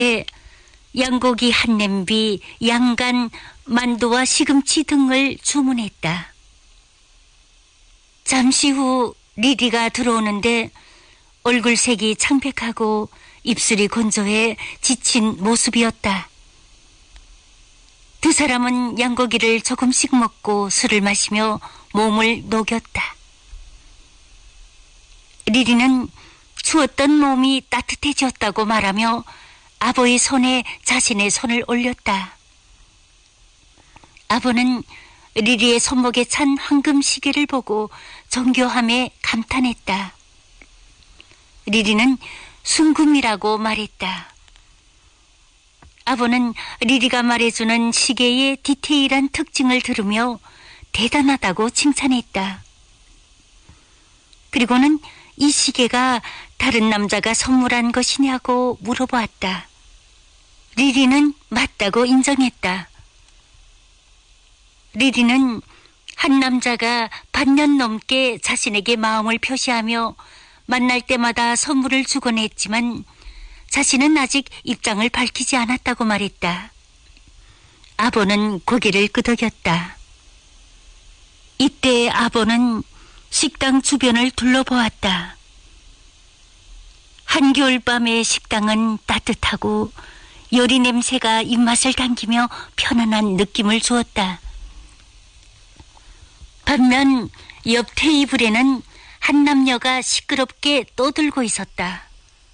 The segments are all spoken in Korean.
양고기 한 냄비, 양간, 만두와 시금치 등을 주문했다. 잠시 후 리리가 들어오는데 얼굴색이 창백하고 입술이 건조해 지친 모습이었다. 두 사람은 양고기를 조금씩 먹고 술을 마시며 몸을 녹였다. 리리는 추웠던 몸이 따뜻해졌다고 말하며 아버의 손에 자신의 손을 올렸다. 아버는 리리의 손목에 찬 황금 시계를 보고 정교함에 감탄했다. 리리는 순금이라고 말했다. 아버는 리리가 말해주는 시계의 디테일한 특징을 들으며 대단하다고 칭찬했다. 그리고는 이 시계가 다른 남자가 선물한 것이냐고 물어보았다. 리리는 맞다고 인정했다. 리리는 한 남자가 반년 넘게 자신에게 마음을 표시하며 만날 때마다 선물을 주곤 했지만 자신은 아직 입장을 밝히지 않았다고 말했다. 아버는 고개를 끄덕였다. 이때 아버는 식당 주변을 둘러보았다. 한겨울밤의 식당은 따뜻하고 요리 냄새가 입맛을 당기며 편안한 느낌을 주었다. 반면 옆 테이블에는 한 남녀가 시끄럽게 떠들고 있었다.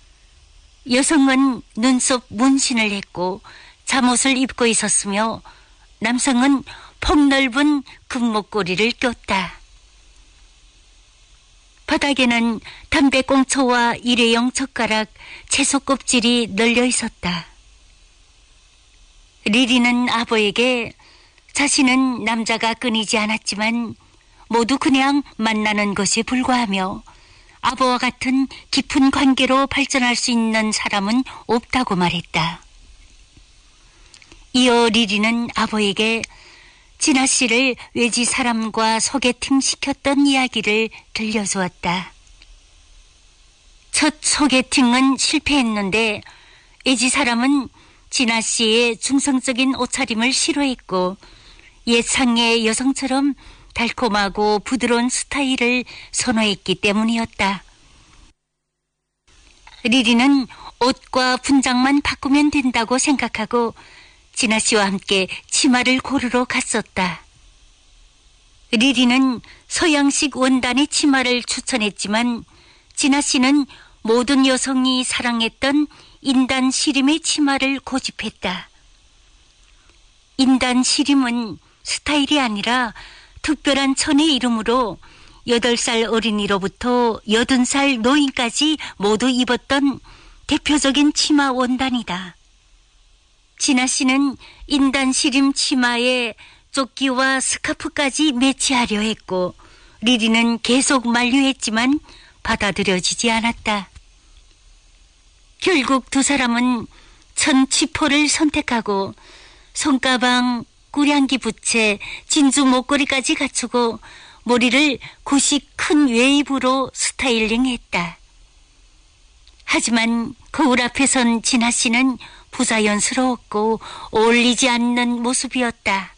여성은 눈썹 문신을 했고 잠옷을 입고 있었으며 남성은 폭넓은 금목걸이를 꼈다. 바닥에는 담배꽁초와 일회용 젓가락, 채소 껍질이 널려 있었다. 리리는 아버에게 자신은 남자가 끊이지 않았지만 모두 그냥 만나는 것에 불과하며 아버와 같은 깊은 관계로 발전할 수 있는 사람은 없다고 말했다. 이어 리리는 아버에게 진아 씨를 외지 사람과 소개팅 시켰던 이야기를 들려주었다. 첫 소개팅은 실패했는데 외지 사람은 진아 씨의 중성적인 옷차림을 싫어했고 예상의 여성처럼 달콤하고 부드러운 스타일을 선호했기 때문이었다. 리리는 옷과 분장만 바꾸면 된다고 생각하고 진아 씨와 함께 치마를 고르러 갔었다. 리리는 서양식 원단의 치마를 추천했지만 진아 씨는 모든 여성이 사랑했던 인단 시림의 치마를 고집했다. 인단 시림은 스타일이 아니라 특별한 천의 이름으로 8살 어린이로부터 80살 노인까지 모두 입었던 대표적인 치마 원단이다. 진아 씨는 인단 시림 치마에 조끼와 스카프까지 매치하려 했고 리리는 계속 만류했지만 받아들여지지 않았다. 결국 두 사람은 천 치포를 선택하고 손가방, 꾸량기 부채, 진주 목걸이까지 갖추고 머리를 구식 큰 웨이브로 스타일링했다. 하지만 거울 앞에 선 진아 씨는 부자연스러웠고 어울리지 않는 모습이었다.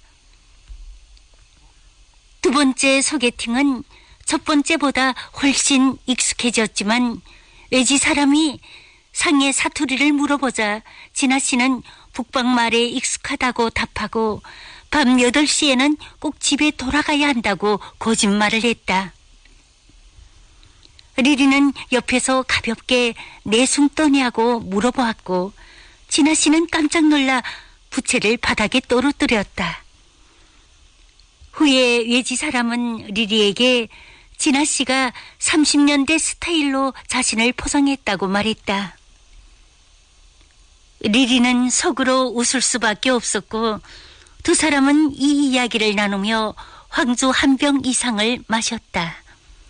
두 번째 소개팅은 첫 번째보다 훨씬 익숙해졌지만 외지 사람이 상의 사투리를 물어보자 진아 씨는 북방말에 익숙하다고 답하고 밤 8시에는 꼭 집에 돌아가야 한다고 거짓말을 했다. 리리는 옆에서 가볍게 내숭떠냐고 물어보았고 진아 씨는 깜짝 놀라 부채를 바닥에 떨어뜨렸다. 후에 외지 사람은 리리에게 진아 씨가 30년대 스타일로 자신을 포장했다고 말했다. 리리는 속으로 웃을 수밖에 없었고 두 사람은 이 이야기를 나누며 황주 한 병 이상을 마셨다.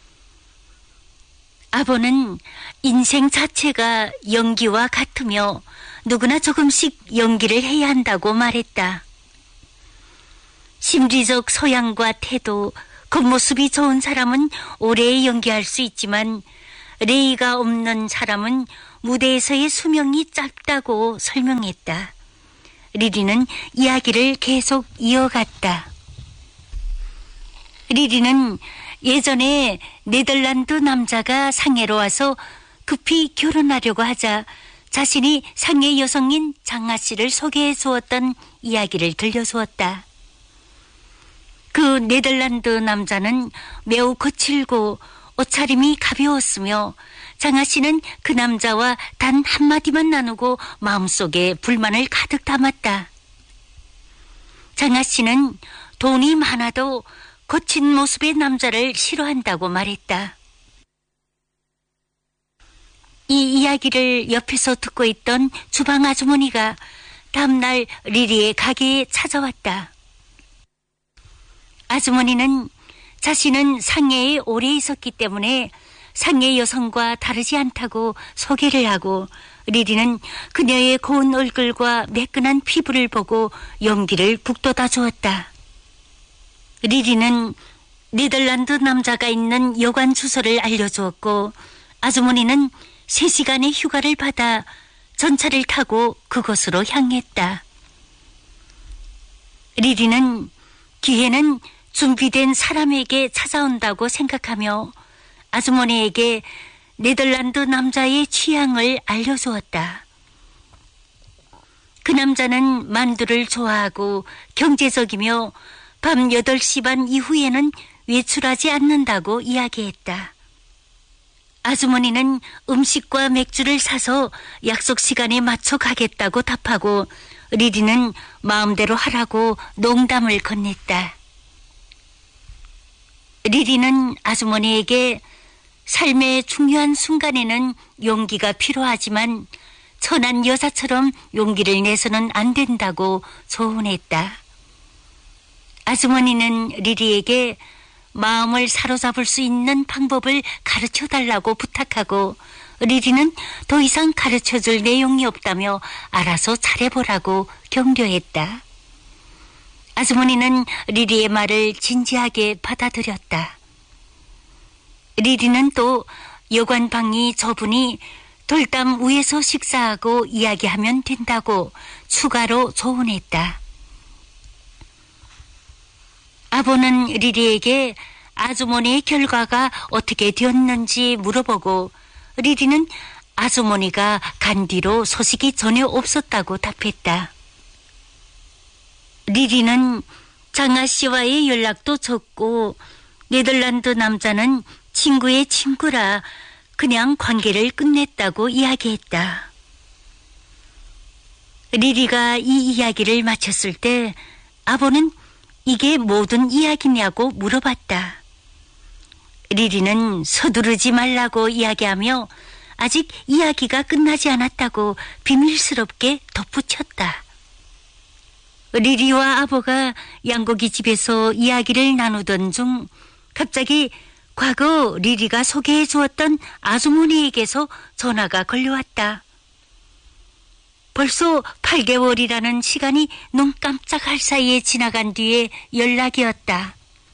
아버는 인생 자체가 연기와 같으며 누구나 조금씩 연기를 해야 한다고 말했다. 심리적 소양과 태도, 겉모습이 좋은 사람은 오래 연기할 수 있지만 레이가 없는 사람은 무대에서의 수명이 짧다고 설명했다. 리리는 이야기를 계속 이어갔다. 리리는 예전에 네덜란드 남자가 상해로 와서 급히 결혼하려고 하자 자신이 상해 여성인 장아 씨를 소개해 주었던 이야기를 들려주었다. 그 네덜란드 남자는 매우 거칠고 옷차림이 가벼웠으며 장아 씨는 그 남자와 단 한마디만 나누고 마음속에 불만을 가득 담았다. 장아 씨는 돈이 많아도 거친 모습의 남자를 싫어한다고 말했다. 이 이야기를 옆에서 듣고 있던 주방 아주머니가 다음날 리리의 가게에 찾아왔다. 아주머니는 자신은 상해에 오래 있었기 때문에 상해 여성과 다르지 않다고 소개를 하고 리리는 그녀의 고운 얼굴과 매끈한 피부를 보고 용기를 북돋아 주었다. 리리는 네덜란드 남자가 있는 여관 주소를 알려주었고 아주머니는 3시간의 휴가를 받아 전차를 타고 그곳으로 향했다. 리리는 기회는 준비된 사람에게 찾아온다고 생각하며 아주머니에게 네덜란드 남자의 취향을 알려주었다. 그 남자는 만두를 좋아하고 경제적이며 밤 8시 반 이후에는 외출하지 않는다고 이야기했다. 아주머니는 음식과 맥주를 사서 약속 시간에 맞춰 가겠다고 답하고 리리는 마음대로 하라고 농담을 건넸다. 리리는 아주머니에게 삶의 중요한 순간에는 용기가 필요하지만 천한 여자처럼 용기를 내서는 안 된다고 조언했다. 아주머니는 리리에게 마음을 사로잡을 수 있는 방법을 가르쳐달라고 부탁하고 리리는 더 이상 가르쳐줄 내용이 없다며 알아서 잘해보라고 격려했다. 아주머니는 리리의 말을 진지하게 받아들였다. 리리는 또 여관 방이 좁으니 돌담 위에서 식사하고 이야기하면 된다고 추가로 조언했다. 아버는 리리에게 아주머니의 결과가 어떻게 되었는지 물어보고 리리는 아주머니가 간 뒤로 소식이 전혀 없었다고 답했다. 리리는 장아 씨와의 연락도 적고 네덜란드 남자는 친구의 친구라 그냥 관계를 끝냈다고 이야기했다. 리리가 이 이야기를 마쳤을 때 아버는 이게 모든 이야기냐고 물어봤다. 리리는 서두르지 말라고 이야기하며 아직 이야기가 끝나지 않았다고 비밀스럽게 덧붙였다. 리리와 아버가 양고기 집에서 이야기를 나누던 중 갑자기 과거 리리가 소개해 주었던 아주머니에게서 전화가 걸려왔다. 벌써 8개월이라는 시간이 눈 깜짝할 사이에 지나간 뒤에 연락이었다.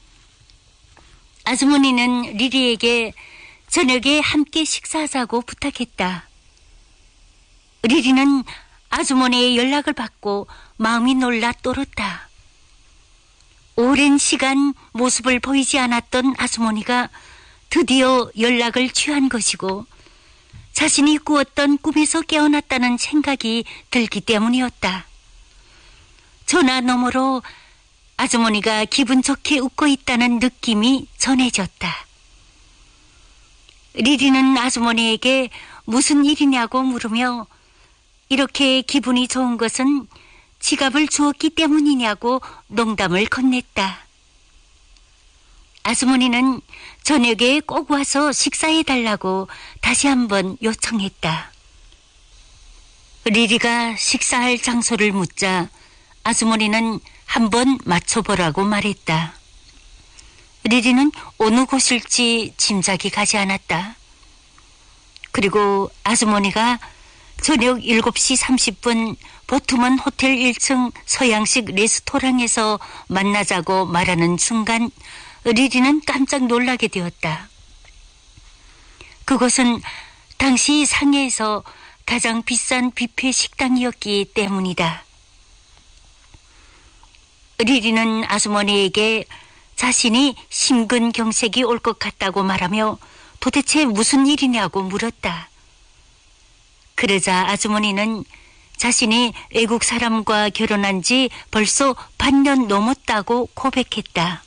아주머니는 리리에게 저녁에 함께 식사하자고 부탁했다. 리리는 아주머니의 연락을 받고 마음이 놀라 떨었다. 오랜 시간 모습을 보이지 않았던 아주머니가 드디어 연락을 취한 것이고 자신이 꾸었던 꿈에서 깨어났다는 생각이 들기 때문이었다. 전화 너머로 아주머니가 기분 좋게 웃고 있다는 느낌이 전해졌다. 리리는 아주머니에게 무슨 일이냐고 물으며 이렇게 기분이 좋은 것은 지갑을 주었기 때문이냐고 농담을 건넸다. 아주머니는 저녁에 꼭 와서 식사해달라고 다시 한번 요청했다. 리리가 식사할 장소를 묻자 아주머니는 한번 맞춰보라고 말했다. 리리는 어느 곳일지 짐작이 가지 않았다. 그리고 아주머니가 저녁 7시 30분 보트먼 호텔 1층 서양식 레스토랑에서 만나자고 말하는 순간 리리는 깜짝 놀라게 되었다. 그것은 당시 상해에서 가장 비싼 뷔페 식당이었기 때문이다. 리리는 아주머니에게 자신이 심근경색이 올 것 같다고 말하며 도대체 무슨 일이냐고 물었다. 그러자 아주머니는 자신이 외국 사람과 결혼한 지 벌써 반년 넘었다고 고백했다.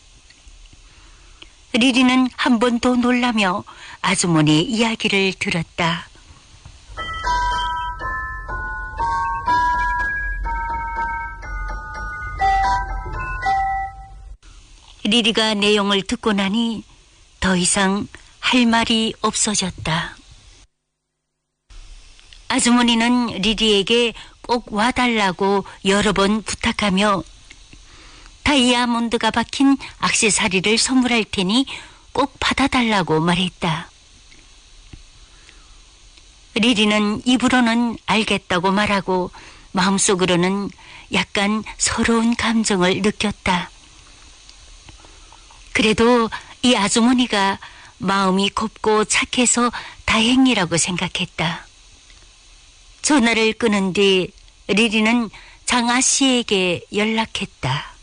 리리는 한 번 더 놀라며 아주머니의 이야기를 들었다. 리리가 내용을 듣고 나니 더 이상 할 말이 없어졌다. 아주머니는 리리에게 꼭 와달라고 여러 번 부탁하며 다이아몬드가 박힌 액세서리를 선물할 테니 꼭 받아달라고 말했다. 리리는 입으로는 알겠다고 말하고 마음속으로는 약간 서러운 감정을 느꼈다. 그래도 이 아주머니가 마음이 곱고 착해서 다행이라고 생각했다. 전화를 끊은 뒤 리리는 장아 씨에게 연락했다.